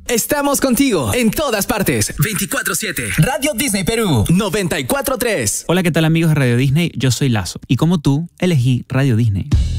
Estamos contigo en todas partes. 24/7. Radio Disney Perú 94.3. Hola, ¿qué tal amigos de Radio Disney? Yo soy Lazo y como tú, elegí Radio Disney.